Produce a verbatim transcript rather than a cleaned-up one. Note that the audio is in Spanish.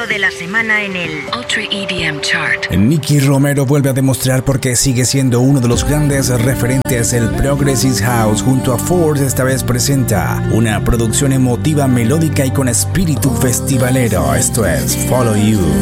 éxito de la semana en el Ultra E D M Chart. Nicky Romero vuelve a demostrar por qué sigue siendo uno de los grandes referentes del Progressive House. Junto a Force, esta vez presenta una producción emotiva, melódica y con espíritu festivalero. Esto es Follow You.